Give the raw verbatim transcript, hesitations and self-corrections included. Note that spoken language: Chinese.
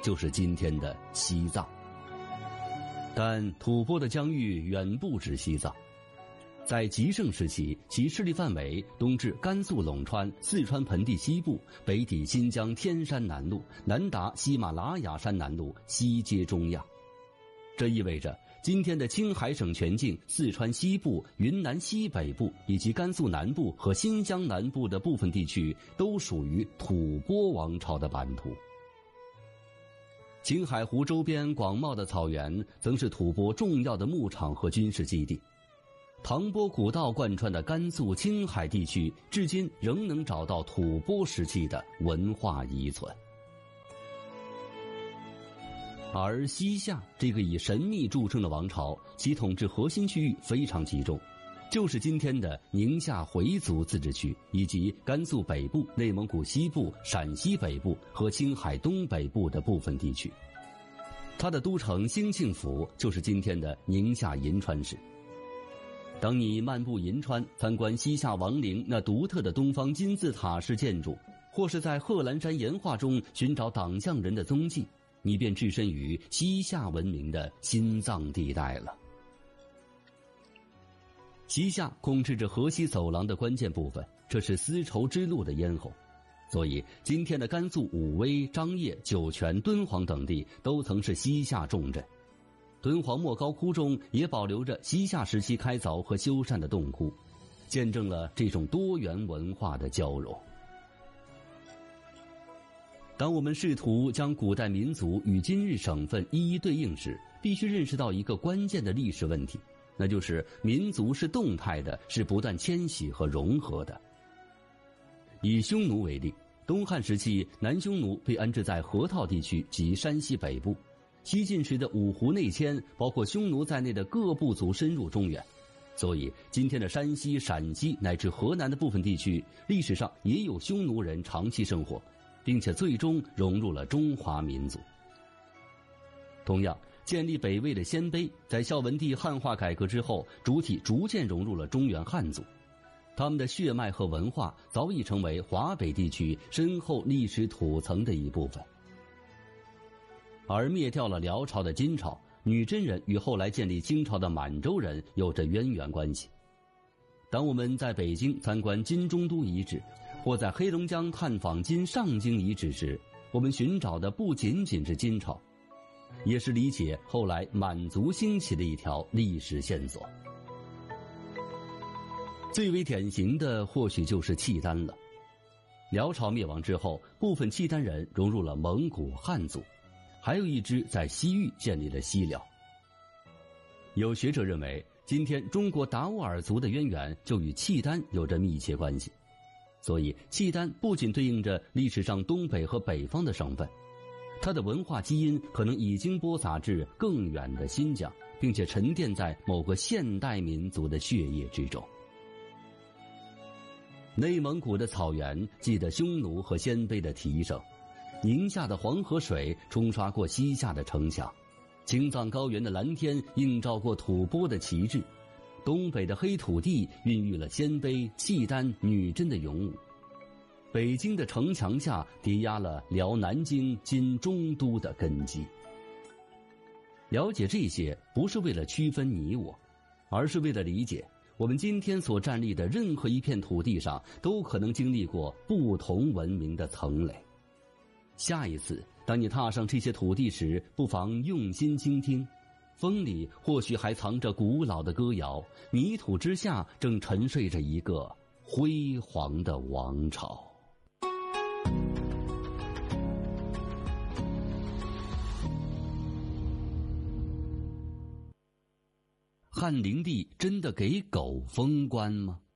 就是今天的西藏。但吐蕃的疆域远不止西藏，在极盛时期，其势力范围东至甘肃陇川、四川盆地西部，北抵新疆天山南麓，南达喜马拉雅山南麓，西接中亚。这意味着今天的青海省全境、四川西部、云南西北部以及甘肃南部和新疆南部的部分地区都属于吐蕃王朝的版图。青海湖周边广袤的草原曾是吐蕃重要的牧场和军事基地。唐波古道贯穿的甘肃、青海地区，至今仍能找到吐蕃时期的文化遗存。而西夏这个以神秘著称的王朝，其统治核心区域非常集中，就是今天的宁夏回族自治区，以及甘肃北部、内蒙古西部、陕西北部和青海东北部的部分地区。它的都城兴庆府就是今天的宁夏银川市。当你漫步银川，参观西夏王陵那独特的东方金字塔式建筑，或是在贺兰山岩画中寻找党项人的踪迹，你便置身于西夏文明的心脏地带了。西夏控制着河西走廊的关键部分，这是丝绸之路的咽喉，所以今天的甘肃武威、张掖、酒泉、敦煌等地都曾是西夏重镇。敦煌莫高窟中也保留着西夏时期开凿和修缮的洞窟，见证了这种多元文化的交融。当我们试图将古代民族与今日省份一一对应时，必须认识到一个关键的历史问题，那就是民族是动态的，是不断迁徙和融合的。以匈奴为例，东汉时期南匈奴被安置在河套地区及山西北部，西晋时的五胡内迁，包括匈奴在内的各部族深入中原，所以今天的山西、陕西乃至河南的部分地区，历史上也有匈奴人长期生活，并且最终融入了中华民族。同样，建立北魏的鲜卑，在孝文帝汉化改革之后，主体逐渐融入了中原汉族，他们的血脉和文化早已成为华北地区深厚历史土层的一部分。而灭掉了辽朝的金朝，女真人与后来建立清朝的满洲人有着渊源关系。当我们在北京参观金中都遗址，或在黑龙江探访金上京遗址时，我们寻找的不仅仅是金朝，也是理解后来满族兴起的一条历史线索。最为典型的或许就是契丹了。辽朝灭亡之后，部分契丹人融入了蒙古汉族，还有一支在西域建立了西辽。有学者认为，今天中国达斡尔族的渊源就与契丹有着密切关系，所以契丹不仅对应着历史上东北和北方的省份，它的文化基因可能已经播撒至更远的新疆，并且沉淀在某个现代民族的血液之中。内蒙古的草原记得匈奴和鲜卑的提升，宁夏的黄河水冲刷过西夏的城墙，青藏高原的蓝天映照过吐蕃的旗帜，东北的黑土地孕育了鲜卑、契丹、女真的勇武，北京的城墙下抵押了辽南京今中都的根基。了解这些不是为了区分你我，而是为了理解我们今天所站立的任何一片土地上都可能经历过不同文明的层垒。下一次当你踏上这些土地时，不妨用心倾听，风里或许还藏着古老的歌谣，泥土之下正沉睡着一个辉煌的王朝。汉灵帝真的给狗封官吗？